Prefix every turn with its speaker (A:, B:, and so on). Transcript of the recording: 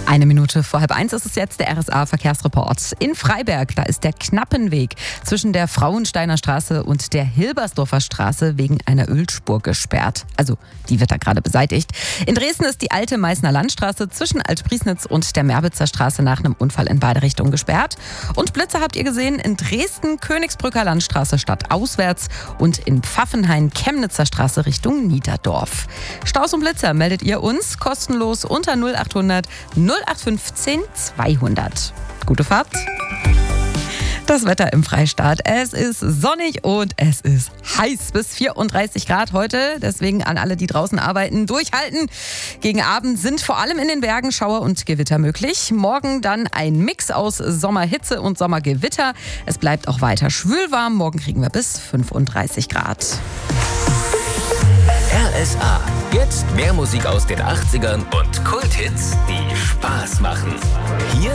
A: Eine Minute vor 12:30 ist es jetzt, der RSA-Verkehrsreport. In Freiberg, da ist der Knappenweg zwischen der Frauensteiner Straße und der Hilbersdorfer Straße wegen einer Ölspur gesperrt. Also, die wird da gerade beseitigt. In Dresden ist die alte Meißner Landstraße zwischen Alt-Priesnitz und der Merbitzer Straße nach einem Unfall in beide Richtungen gesperrt. Und Blitze habt ihr gesehen in Dresden, Königsbrücker Landstraße stadtauswärts und in Pfaffenhain, Chemnitzer Straße Richtung Niederdorf. Staus und Blitzer meldet ihr uns kostenlos unter 0800 0815 200. Gute Fahrt. Das Wetter im Freistaat. Es ist sonnig und es ist heiß. Bis 34 Grad heute. Deswegen an alle, die draußen arbeiten, durchhalten. Gegen Abend sind vor allem in den Bergen Schauer und Gewitter möglich. Morgen dann ein Mix aus Sommerhitze und Sommergewitter. Es bleibt auch weiter schwülwarm. Morgen kriegen wir bis 35 Grad.
B: RSA. Jetzt mehr Musik aus den 80ern und Kulthits